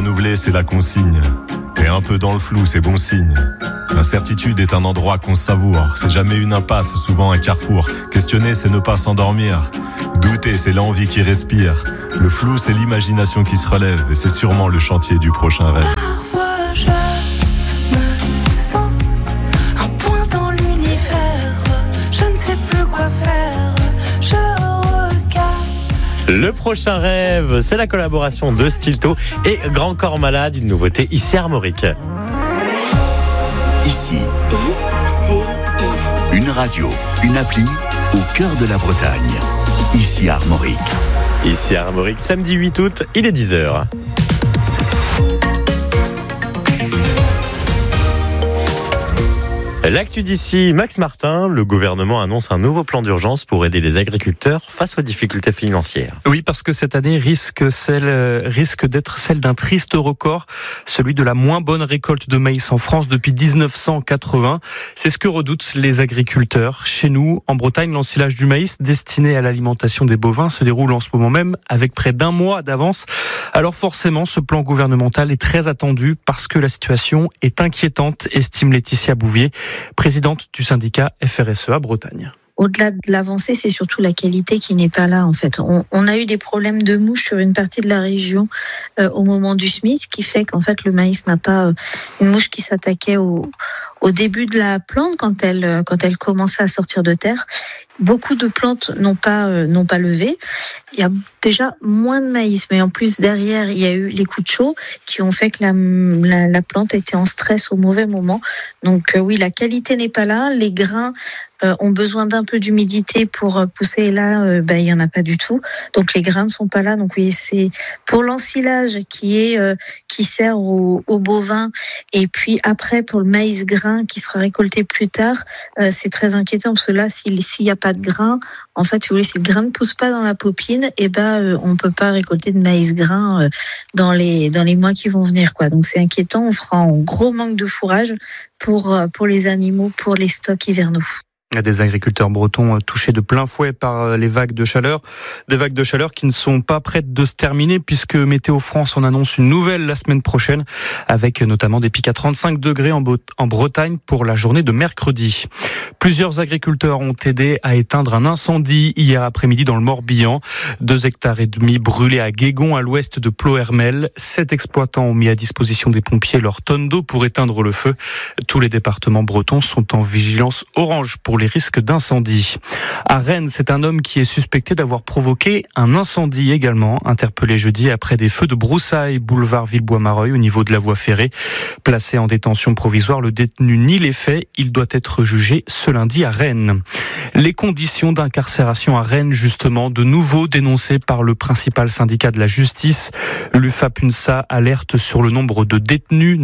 renouveler, c'est la consigne. T'es un peu dans le flou, c'est bon signe. L'incertitude est un endroit qu'on savoure. C'est jamais une impasse, souvent un carrefour. Questionner, c'est ne pas s'endormir. Douter, c'est l'envie qui respire. Le flou, c'est l'imagination qui se relève. Et c'est sûrement le chantier du prochain rêve. Parfois je me sens un point dans l'univers. Je ne sais plus quoi faire. Je regarde. Le prochain rêve, c'est la collaboration de Stilto et Grand Corps Malade, une nouveauté ici à Armorique. Ici, une radio, une appli au cœur de la Bretagne. Ici à Armorique. Ici à Armorique, samedi 8 août, il est 10h. L'actu d'ici, Max Martin, le gouvernement annonce un nouveau plan d'urgence pour aider les agriculteurs face aux difficultés financières. Oui, parce que cette année risque d'être celle d'un triste record, celui de la moins bonne récolte de maïs en France depuis 1980. C'est ce que redoutent les agriculteurs. Chez nous, en Bretagne, l'ensilage du maïs destiné à l'alimentation des bovins se déroule en ce moment même avec près d'un mois d'avance. Alors forcément, ce plan gouvernemental est très attendu parce que la situation est inquiétante, estime Laetitia Bouvier, présidente du syndicat FRSEA Bretagne. Au-delà de l'avancée, c'est surtout la qualité qui n'est pas là en fait. On a eu des problèmes de mouches sur une partie de la région au moment du semis, ce qui fait qu'en fait le maïs n'a pas une mouche qui s'attaquait au début de la plante quand elle commençait à sortir de terre. Beaucoup de plantes n'ont pas levé. Il y a déjà moins de maïs, mais en plus derrière il y a eu les coups de chaud qui ont fait que la plante était en stress au mauvais moment. Donc oui, la qualité n'est pas là. Les grains ont besoin d'un peu d'humidité pour pousser. Et là, il y en a pas du tout. Donc les grains ne sont pas là. Donc oui, c'est pour l'ensilage qui sert aux bovins, et puis après pour le maïs grain qui sera récolté plus tard, c'est très inquiétant parce que là, s'il y a pas de grain, en fait, si vous voulez, si le grain ne pousse pas dans la popine, on peut pas récolter de maïs grain dans les mois qui vont venir, quoi. Donc c'est inquiétant. On fera un gros manque de fourrage pour les animaux, pour les stocks hivernaux. Il y a des agriculteurs bretons touchés de plein fouet par les vagues de chaleur. Des vagues de chaleur qui ne sont pas prêtes de se terminer puisque Météo France en annonce une nouvelle la semaine prochaine avec notamment des pics à 35 degrés en Bretagne pour la journée de mercredi. Plusieurs agriculteurs ont aidé à éteindre un incendie hier après-midi dans le Morbihan. 2,5 hectares brûlés à Guégon à l'ouest de Plohermel. 7 exploitants ont mis à disposition des pompiers leurs tonnes d'eau pour éteindre le feu. Tous les départements bretons sont en vigilance orange pour les risques d'incendie. À Rennes, c'est un homme qui est suspecté d'avoir provoqué un incendie également, interpellé jeudi après des feux de broussailles boulevard Villebois-Mareuil au niveau de la voie ferrée. Placé en détention provisoire, le détenu nie les faits. Il doit être jugé ce lundi à Rennes. Les conditions d'incarcération à Rennes, justement, de nouveau dénoncées par le principal syndicat de la justice. L'UFAP-UNSA alerte sur le nombre de détenus,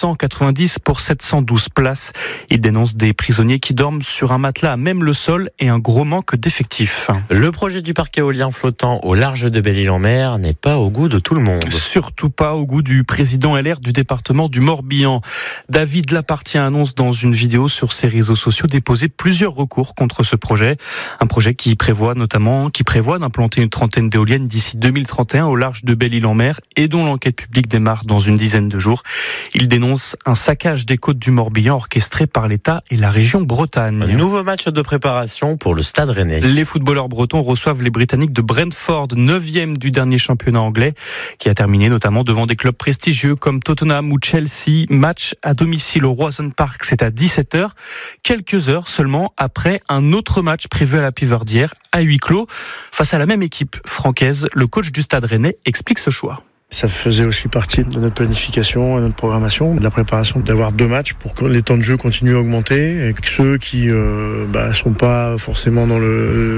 990 pour 712 places. Il dénonce des prisonniers qui dorment sur un matelas à même le sol et un gros manque d'effectifs. Le projet du parc éolien flottant au large de Belle-Île-en-Mer n'est pas au goût de tout le monde. Surtout pas au goût du président LR du département du Morbihan. David Lapartien annonce dans une vidéo sur ses réseaux sociaux déposer plusieurs recours contre ce projet. Un projet qui prévoit d'implanter une trentaine d'éoliennes d'ici 2031 au large de Belle-Île-en-Mer et dont l'enquête publique démarre dans une dizaine de jours. Il dénonce un saccage des côtes du Morbihan orchestré par l'État et la région Bretagne. Un nouveau match de préparation pour le Stade Rennais. Les footballeurs bretons reçoivent les Britanniques de Brentford, 9e du dernier championnat anglais, qui a terminé notamment devant des clubs prestigieux comme Tottenham ou Chelsea. Match à domicile au Roison Park, c'est à 17h. Quelques heures seulement après un autre match prévu à la Piverdière, à huis clos. Face à la même équipe francaise, le coach du Stade Rennais explique ce choix. Ça faisait aussi partie de notre planification et de notre programmation, de la préparation, d'avoir 2 matchs pour que les temps de jeu continuent à augmenter et que ceux qui sont pas forcément dans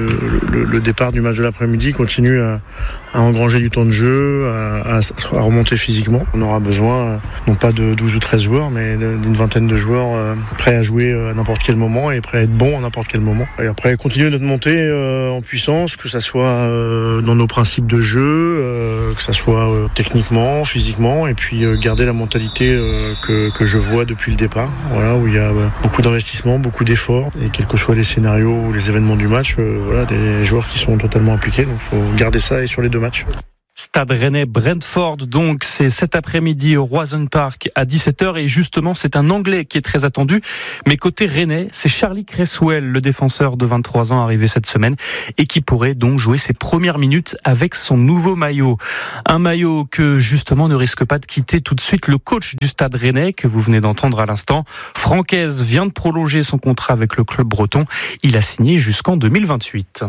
le départ du match de l'après-midi continuent à engranger du temps de jeu, à remonter physiquement. On aura besoin, non pas de 12 ou 13 joueurs, mais d'une vingtaine de joueurs prêts à jouer à n'importe quel moment et prêts à être bons à n'importe quel moment. Et après, continuer notre montée en puissance, que ça soit dans nos principes de jeu, que ça soit techniquement, physiquement, et puis garder la mentalité que je vois depuis le départ, voilà, où il y a beaucoup d'investissement, beaucoup d'efforts, et quels que soient les scénarios ou les événements du match, des joueurs qui sont totalement impliqués, donc il faut garder ça et sur les 2 matchs. stade rennais Brentford. Donc c'est cet après-midi au Roison Park à 17h et justement c'est un Anglais qui est très attendu. Mais côté rennais, c'est Charlie Cresswell, le défenseur de 23 ans arrivé cette semaine et qui pourrait donc jouer ses premières minutes avec son nouveau maillot. Un maillot que justement ne risque pas de quitter tout de suite le coach du stade rennais que vous venez d'entendre à l'instant. Francaise vient de prolonger son contrat avec le club breton. Il a signé jusqu'en 2028.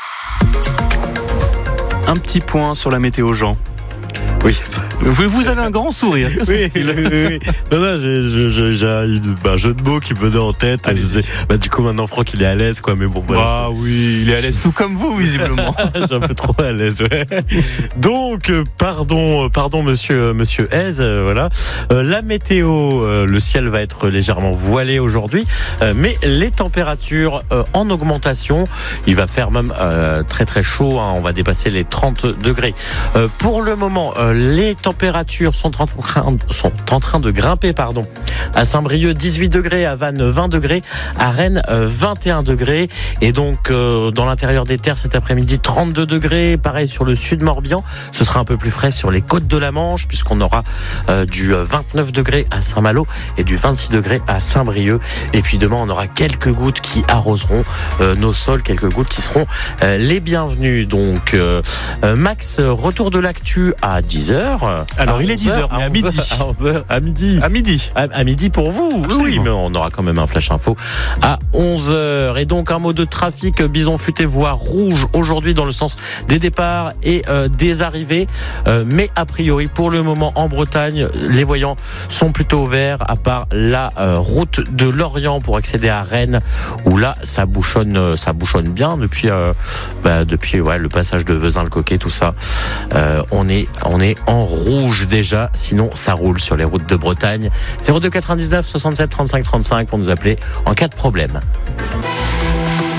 Un petit point sur la météo, Jean. Oui. Vous avez un grand sourire. Oui. Non, j'ai un jeu de mots qui me venait en tête. Je disais, du coup, maintenant, Franck, il est à l'aise, quoi. Mais bon, bah oui, il est à l'aise tout comme vous, visiblement. Je suis un peu trop à l'aise, ouais. Donc, pardon, monsieur Hez, voilà. La météo, le ciel va être légèrement voilé aujourd'hui, mais les températures en augmentation. Il va faire même très très chaud, hein. On va dépasser les 30 degrés. Pour le moment, les températures sont en train de grimper, à Saint-Brieuc 18 degrés, à Vannes 20 degrés, à Rennes 21 degrés, et donc dans l'intérieur des terres cet après-midi 32 degrés, pareil sur le sud Morbihan. Ce sera un peu plus frais sur les côtes de la Manche puisqu'on aura du 29 degrés à Saint-Malo et du 26 degrés à Saint-Brieuc. Et puis demain on aura quelques gouttes qui arroseront nos sols, quelques gouttes qui seront les bienvenues. Donc Max, retour de l'actu à 10h. Alors il est 10h, mais à midi. À midi. À midi pour vous. Oui, mais on aura quand même un flash info à 11h. Et donc un mot de trafic, Bison Futé voie rouge aujourd'hui dans le sens des départs et des arrivées. Mais a priori pour le moment en Bretagne, les voyants sont plutôt verts à part la route de Lorient pour accéder à Rennes où là ça bouchonne bien depuis le passage de Vezin-le-Coquet, tout ça. On est en rouge déjà, sinon ça roule sur les routes de Bretagne. 02 99 67 35 35 pour nous appeler en cas de problème.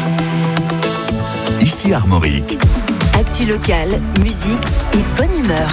Ici Armorique. Actu locale, musique et bonne humeur.